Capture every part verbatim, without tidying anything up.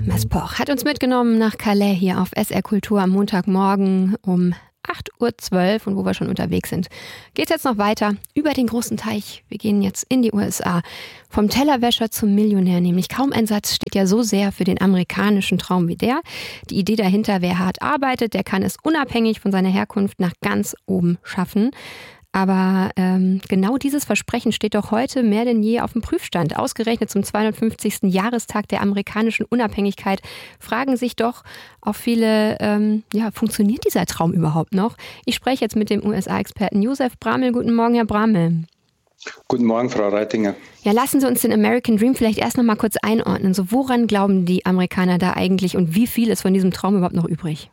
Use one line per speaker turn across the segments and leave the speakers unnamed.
Mespoch hat uns mitgenommen nach Calais hier auf S R Kultur am Montagmorgen um acht Uhr zwölf und wo wir schon unterwegs sind, geht es jetzt noch weiter über den großen Teich. Wir gehen jetzt in die U S A. Vom Tellerwäscher zum Millionär, nämlich kaum ein Satz steht ja so sehr für den amerikanischen Traum wie der. Die Idee dahinter, wer hart arbeitet, der kann es unabhängig von seiner Herkunft nach ganz oben schaffen. Aber ähm, genau dieses Versprechen steht doch heute mehr denn je auf dem Prüfstand. Ausgerechnet zum zweihundertfünfzigsten Jahrestag der amerikanischen Unabhängigkeit fragen sich doch auch viele, ähm, ja, funktioniert dieser Traum überhaupt noch? Ich spreche jetzt mit dem U S A-Experten Josef Bramel. Guten Morgen, Herr Bramel.
Guten Morgen, Frau Reitinger.
Ja, lassen Sie uns den American Dream vielleicht erst noch mal kurz einordnen. So, woran glauben die Amerikaner da eigentlich und wie viel ist von diesem Traum überhaupt noch übrig?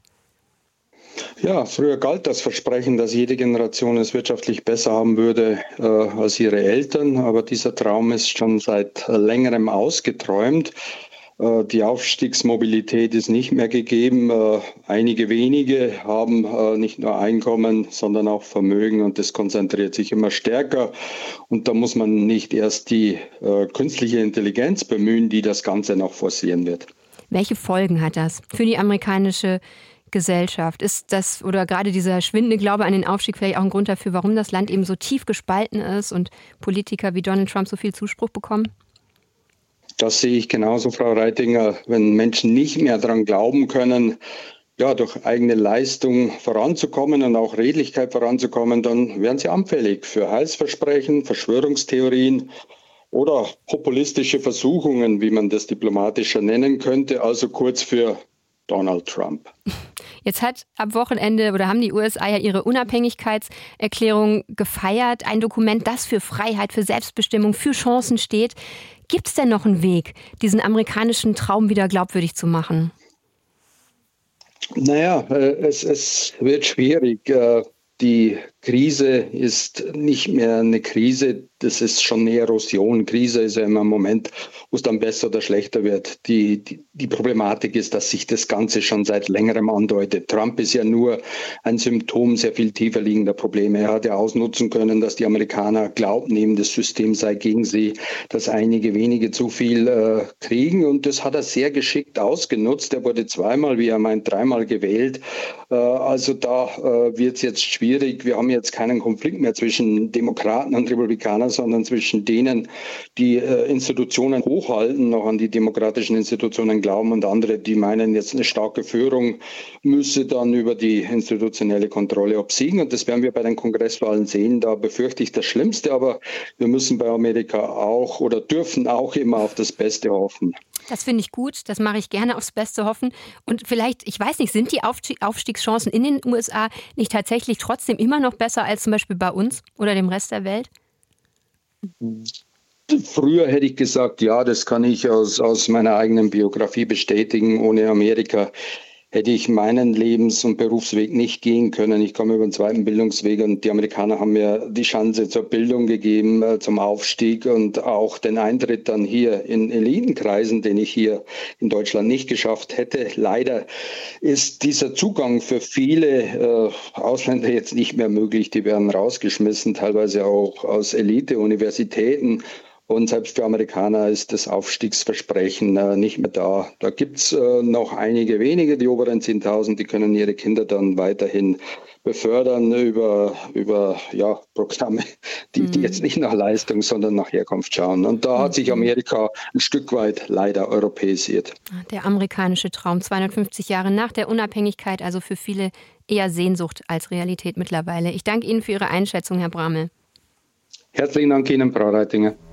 Ja, früher galt das Versprechen, dass jede Generation es wirtschaftlich besser haben würde äh, als ihre Eltern. Aber dieser Traum ist schon seit längerem ausgeträumt. Äh, die Aufstiegsmobilität ist nicht mehr gegeben. Äh, einige wenige haben äh, nicht nur Einkommen, sondern auch Vermögen und das konzentriert sich immer stärker. Und da muss man nicht erst die äh, künstliche Intelligenz bemühen, die das Ganze noch forcieren wird.
Welche Folgen hat das für die amerikanische Gesellschaft? Ist das oder gerade dieser schwindende Glaube an den Aufstieg vielleicht auch ein Grund dafür, warum das Land eben so tief gespalten ist und Politiker wie Donald Trump so viel Zuspruch bekommen?
Das sehe ich genauso, Frau Reitinger. Wenn Menschen nicht mehr daran glauben können, ja, durch eigene Leistung voranzukommen und auch Redlichkeit voranzukommen, dann werden sie anfällig für Heilsversprechen, Verschwörungstheorien oder populistische Versuchungen, wie man das diplomatischer nennen könnte, also kurz für Donald Trump.
Jetzt hat am Wochenende oder haben die U S A ja ihre Unabhängigkeitserklärung gefeiert. Ein Dokument, das für Freiheit, für Selbstbestimmung, für Chancen steht. Gibt es denn noch einen Weg, diesen amerikanischen Traum wieder glaubwürdig zu machen?
Naja, es, es wird schwierig. Die Krise ist nicht mehr eine Krise, das ist schon eine Erosion. Krise ist ja immer ein Moment, wo es dann besser oder schlechter wird. Die, die, die Problematik ist, dass sich das Ganze schon seit längerem andeutet. Trump ist ja nur ein Symptom sehr viel tiefer liegender Probleme. Er hat ja ausnutzen können, dass die Amerikaner glaubten, eben das System sei gegen sie, dass einige wenige zu viel äh, kriegen. Und das hat er sehr geschickt ausgenutzt. Er wurde zweimal, wie er meint, dreimal gewählt. Äh, also da äh, wird es jetzt schwierig. Wir haben jetzt keinen Konflikt mehr zwischen Demokraten und Republikanern, sondern zwischen denen, die äh, Institutionen hochhalten, noch an die demokratischen Institutionen glauben und andere, die meinen, jetzt eine starke Führung müsse dann über die institutionelle Kontrolle obsiegen. Und das werden wir bei den Kongresswahlen sehen. Da befürchte ich das Schlimmste, aber wir müssen bei Amerika auch oder dürfen auch immer auf das Beste hoffen.
Das finde ich gut, das mache ich gerne, aufs Beste hoffen. Und vielleicht, ich weiß nicht, sind die Aufstiegschancen in den U S A nicht tatsächlich trotzdem immer noch besser als zum Beispiel bei uns oder dem Rest der Welt?
Früher hätte ich gesagt, ja, das kann ich aus, aus meiner eigenen Biografie bestätigen. Ohne Amerika hätte ich meinen Lebens- und Berufsweg nicht gehen können. Ich komme über den zweiten Bildungsweg und die Amerikaner haben mir die Chance zur Bildung gegeben, zum Aufstieg und auch den Eintritt dann hier in Elitenkreisen, den ich hier in Deutschland nicht geschafft hätte. Leider ist dieser Zugang für viele äh, Ausländer jetzt nicht mehr möglich. Die werden rausgeschmissen, teilweise auch aus Elite-Universitäten. Und selbst für Amerikaner ist das Aufstiegsversprechen äh, nicht mehr da. Da gibt's äh, noch einige wenige, die oberen zehntausend, die können ihre Kinder dann weiterhin befördern über, über ja, Programme, die, die jetzt nicht nach Leistung, sondern nach Herkunft schauen. Und da hat sich Amerika ein Stück weit leider europäisiert.
Der amerikanische Traum, zweihundertfünfzig Jahre nach der Unabhängigkeit, also für viele eher Sehnsucht als Realität mittlerweile. Ich danke Ihnen für Ihre Einschätzung, Herr Bramel.
Herzlichen Dank Ihnen, Frau Reitinger.